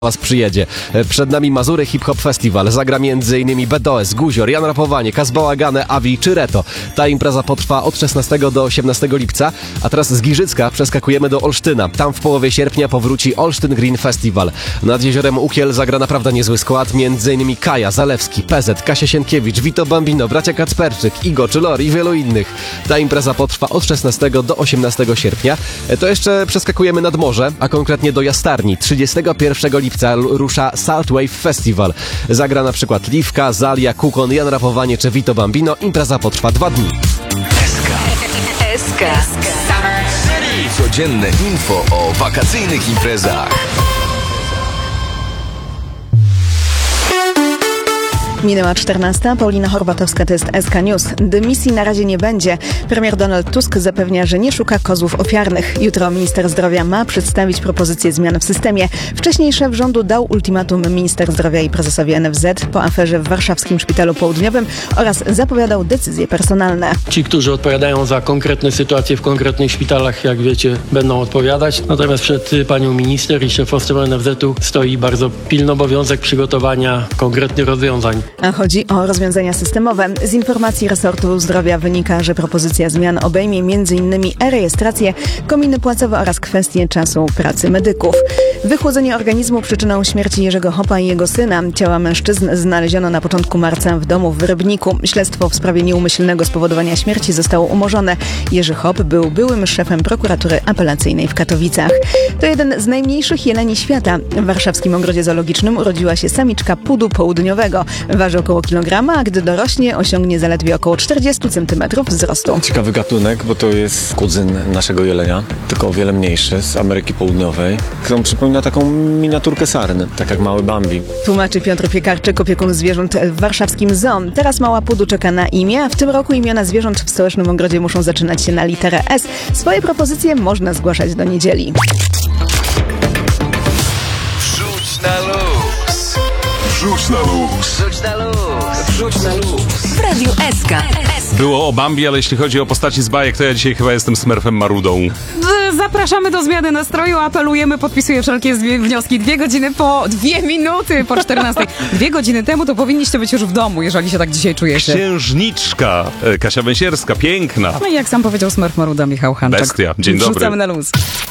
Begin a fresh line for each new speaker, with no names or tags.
Was przyjedzie. Przed nami Mazury Hip Hop Festival. Zagra m.in. BDOS, Guzior, Jan Rapowanie, Kazbałagane, Avi czy Reto. Ta impreza potrwa od 16 do 18 lipca, a teraz z Giżycka przeskakujemy do Olsztyna. Tam w połowie sierpnia powróci Olsztyn Green Festival. Nad jeziorem Ukiel zagra naprawdę niezły skład, m.in. Kaja, Zalewski, PZ, Kasia Sienkiewicz, Vito Bambino, bracia Kacperczyk, Igo czy Lor i wielu innych. Ta impreza potrwa od 16 do 18 sierpnia. To jeszcze przeskakujemy nad morze, a konkretnie do Jastarni. 31 lipca rusza Saltwave Festival. Zagra na przykład Liwka, Zalia, Kukon, Jan Rapowanie czy Vito Bambino. Impreza potrwa 2 dni.
SK.
Codzienne info o wakacyjnych imprezach.
Minęła 14. Paulina Horbatowska, to jest SK News. Dymisji na razie nie będzie. Premier Donald Tusk zapewnia, że nie szuka kozłów ofiarnych. Jutro minister zdrowia ma przedstawić propozycje zmian w systemie. Wcześniej szef rządu dał ultimatum minister zdrowia i prezesowi NFZ po aferze w warszawskim szpitalu południowym oraz zapowiadał decyzje personalne.
Ci, którzy odpowiadają za konkretne sytuacje w konkretnych szpitalach, jak wiecie, będą odpowiadać. Natomiast przed panią minister i szefostwem NFZ-u stoi bardzo pilny obowiązek przygotowania konkretnych rozwiązań.
A chodzi o rozwiązania systemowe. Z informacji resortu zdrowia wynika, że propozycja zmian obejmie m.in. e-rejestrację, kominy płacowe oraz kwestie czasu pracy medyków. Wychłodzenie organizmu przyczyną śmierci Jerzego Hopa i jego syna. Ciała mężczyzn znaleziono na początku marca w domu w Rybniku. Śledztwo w sprawie nieumyślnego spowodowania śmierci zostało umorzone. Jerzy Hop był byłym szefem prokuratury apelacyjnej w Katowicach. To jeden z najmniejszych jeleni świata. W warszawskim ogrodzie zoologicznym urodziła się samiczka pudu południowego. Waży około kilograma, a gdy dorośnie, osiągnie zaledwie około 40 cm wzrostu.
Ciekawy gatunek, bo to jest kuzyn naszego jelenia, tylko o wiele mniejszy, z Ameryki Południowej. On przypomina taką miniaturkę sarny, tak jak mały Bambi.
Tłumaczy Piotr Piekarczyk, opiekun zwierząt w warszawskim zoo. Teraz mała pudu czeka na imię, a w tym roku imiona zwierząt w stołecznym ogrodzie muszą zaczynać się na literę S. Swoje propozycje można zgłaszać do niedzieli.
Wrzuć na luz.
Wrzuć na luz.
Wrzuć na luz. Wrzuć na luz.
W Radiu SK.
Było o Bambi, ale jeśli chodzi o postaci z bajek, to ja dzisiaj chyba jestem Smurfem Marudą.
Zapraszamy do zmiany nastroju, apelujemy, podpisuję wszelkie wnioski. 2 godziny po 2 minuty po 14. 2 godziny temu to powinniście być już w domu, jeżeli się tak dzisiaj czujecie.
Księżniczka, Kasia Węsierska, piękna.
No i jak sam powiedział Smurf Maruda, Michał Hanczak.
Bestia, dzień dobry.
Wrzucamy na luz.